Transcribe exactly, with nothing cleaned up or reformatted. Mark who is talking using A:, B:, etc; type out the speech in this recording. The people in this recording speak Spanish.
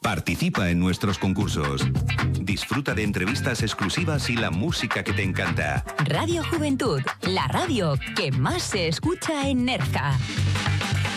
A: Participa en nuestros concursos. Disfruta de entrevistas exclusivas y la música que te encanta.
B: Radio Juventud, la radio que más se escucha en Nerja.